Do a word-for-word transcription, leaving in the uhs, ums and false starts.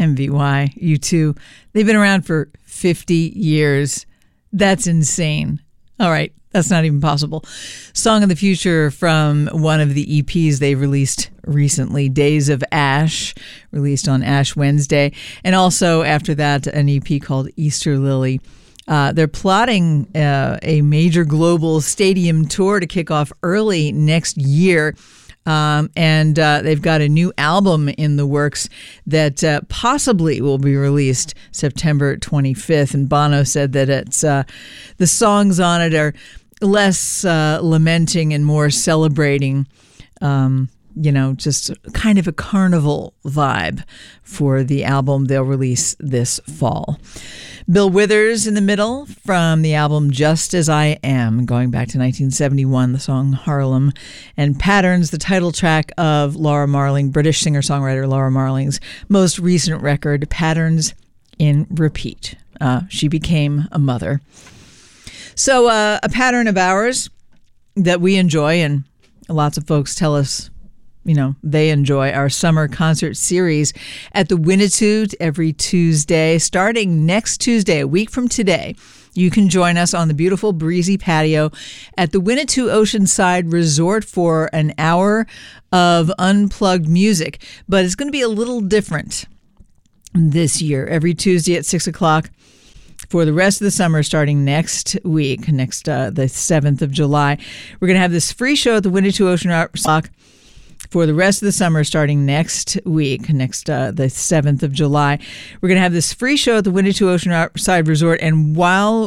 M V Y, U two. They've been around for fifty years. That's insane. All right. That's not even possible. Song of the Future from one of the E Ps they released recently, Days of Ash, released on Ash Wednesday. And also after that, an E P called Easter Lily. Uh, they're plotting uh, a major global stadium tour to kick off early next year. Um, and uh, they've got a new album in the works that uh, possibly will be released September twenty-fifth. And Bono said that it's uh, the songs on it are less uh, lamenting and more celebrating, um, you know, just kind of a carnival vibe for the album they'll release this fall. Bill Withers in the middle from the album Just As I Am, going back to nineteen seventy-one, the song Harlem, and Patterns, the title track of Laura Marling, British singer-songwriter Laura Marling's most recent record, Patterns in Repeat. Uh, she became a mother. So uh, a pattern of ours that we enjoy, and lots of folks tell us, you know, they enjoy our summer concert series at the Winnitude every Tuesday. Starting next Tuesday, a week from today, you can join us on the beautiful breezy patio at the Winnetou Oceanside Resort for an hour of unplugged music. But it's going to be a little different this year. Every Tuesday at six o'clock. For the rest of the summer, starting next week, next uh, the seventh of July, we're going to have this free show at the Winnetou Ocean Rock. For the rest of the summer, starting next week, next uh, the seventh of July, we're going to have this free show at the Winnetou Oceanside Resort. And while